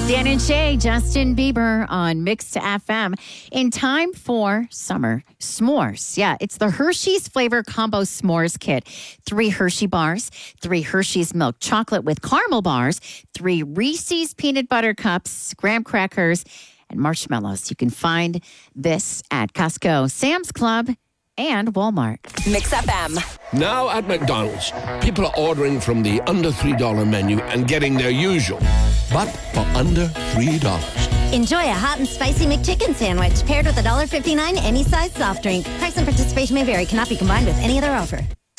Dan and Shay, Justin Bieber on Mix FM. In time for summer s'mores. Yeah, it's the Hershey's Flavor Combo S'mores Kit. 3 Hershey bars, 3 Hershey's Milk Chocolate with Caramel bars, 3 Reese's Peanut Butter Cups, graham crackers, and marshmallows. You can find this at Costco, Sam's Club, and Walmart. Mix FM. Now at McDonald's, people are ordering from the under $3 menu and getting their usual, but for under $3. Enjoy a hot and spicy McChicken sandwich paired with $1.59 any size soft drink. Price and participation may vary. Cannot be combined with any other offer.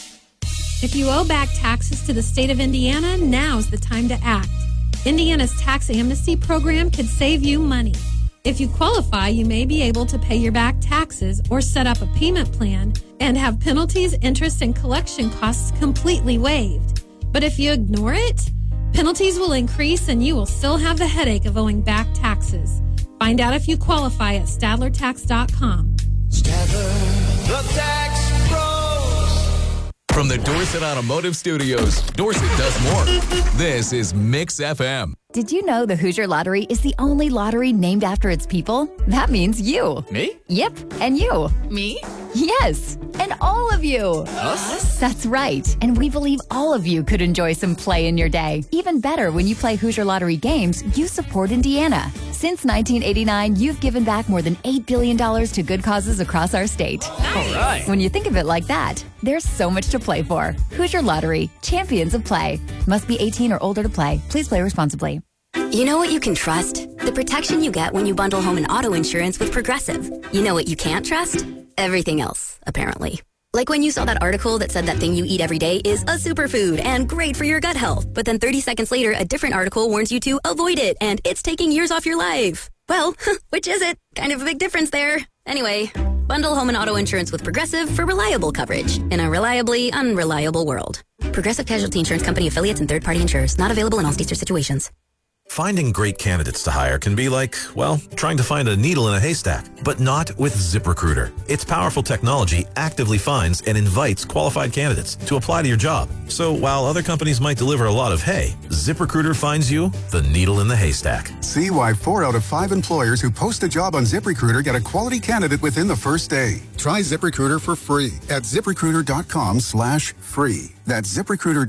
If you owe back taxes to the state of Indiana, now's the time to act. Indiana's tax amnesty program could save you money. If you qualify, you may be able to pay your back taxes or set up a payment plan and have penalties, interest, and collection costs completely waived. But if you ignore it, penalties will increase and you will still have the headache of owing back taxes. Find out if you qualify at StadlerTax.com. Stadler, the tax pros. From the Dorset Automotive Studios, Dorset does more. This is Mix FM. Did you know the Hoosier Lottery is the only lottery named after its people? That means you. Me? Yep, and you. Me? Yes, and all of you. Us? That's right. And we believe all of you could enjoy some play in your day. Even better, when you play Hoosier Lottery games, you support Indiana. Since 1989, you've given back more than $8 billion to good causes across our state. All right. When you think of it like that, there's so much to play for. Hoosier Lottery, champions of play. Must be 18 or older to play. Please play responsibly. You know what you can trust? The protection you get when you bundle home and auto insurance with Progressive. You know what you can't trust? Everything else, apparently. Like when you saw that article that said that thing you eat every day is a superfood and great for your gut health. But then 30 seconds later, a different article warns you to avoid it and it's taking years off your life. Well, which is it? Kind of a big difference there. Anyway, bundle home and auto insurance with Progressive for reliable coverage in a reliably unreliable world. Progressive Casualty Insurance Company affiliates and third-party insurers. Not available in all states or situations. Finding great candidates to hire can be like, well, trying to find a needle in a haystack, but not with ZipRecruiter. Its powerful technology actively finds and invites qualified candidates to apply to your job. So while other companies might deliver a lot of hay, ZipRecruiter finds you the needle in the haystack. See why 4 out of 5 employers who post a job on ZipRecruiter get a quality candidate within the first day. Try ZipRecruiter for free at ZipRecruiter.com/free. That's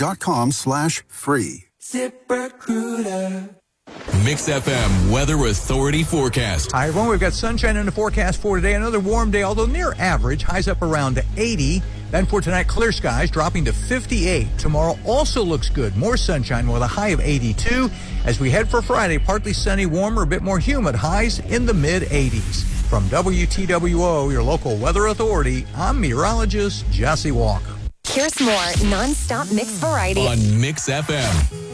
ZipRecruiter.com/free. ZipRecruiter. Mix FM Weather Authority forecast. Hi, everyone. We've got sunshine in the forecast for today. Another warm day, although near average. Highs up around 80. Then for tonight, clear skies dropping to 58. Tomorrow also looks good. More sunshine with a high of 82. As we head for Friday, partly sunny, warmer, a bit more humid. Highs in the mid-80s. From WTWO, your local weather authority, I'm meteorologist Jesse Walker. Here's more non-stop mix variety on Mix FM.